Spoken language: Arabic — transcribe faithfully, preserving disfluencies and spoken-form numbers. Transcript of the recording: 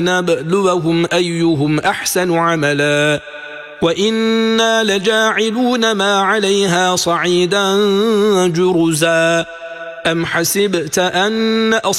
نبلوهم أيهم أحسن عملا وإنا لجاعلون ما عليها صعيدا جرزا أم حسبت أن